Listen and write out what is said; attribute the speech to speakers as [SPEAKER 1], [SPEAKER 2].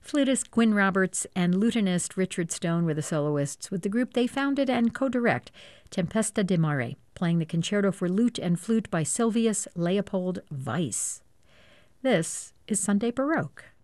[SPEAKER 1] Flutist Gwyn Roberts and lutenist Richard Stone were the soloists, with the group they founded and co-direct, Tempesta di Mare, playing the concerto for lute and flute by Silvius Leopold Weiss. This is Sunday Baroque.